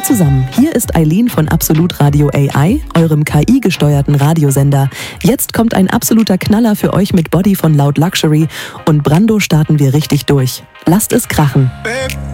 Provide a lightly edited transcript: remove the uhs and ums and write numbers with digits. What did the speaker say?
zusammen, hier ist Eileen von Absolut Radio AI, eurem KI-gesteuerten Radiosender. Jetzt kommt ein absoluter Knaller für euch mit Body von Loud Luxury und Brando starten wir richtig durch. Lasst es krachen.